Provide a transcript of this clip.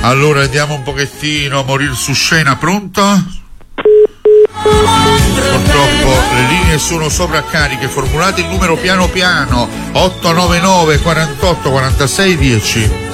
Allora andiamo un pochettino a morire su scena. Pronto? Purtroppo le linee sono sovraccariche. Formulate il numero piano piano. 899 48 46 10.